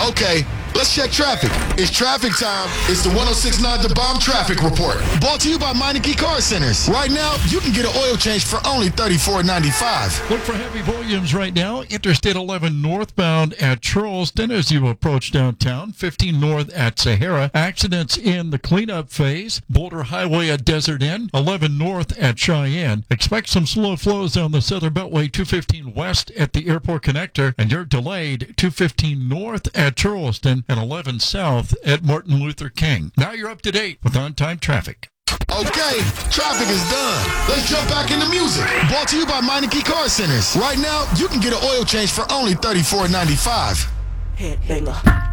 Okay, let's check traffic. It's traffic time. It's the 1069 The Bomb Traffic Report. Brought to you by Meineke Car Centers. Right now, you can get an oil change for only $34.95. Look for heavy volumes right now. Interstate 11 northbound at Charleston as you approach downtown. 15 north at Sahara. Accidents in the cleanup phase. Boulder Highway at Desert Inn. 11 north at Cheyenne. Expect some slow flows on the Southern Beltway. 215 west at the Airport Connector. And you're delayed 215 north at Charleston and 11 south at Martin Luther King. Now you're up to date with on-time traffic. Okay, traffic is done. Let's jump back into music. Brought to you by Meineke Car Centers. Right now, you can get an oil change for only $34.95. Headbanger.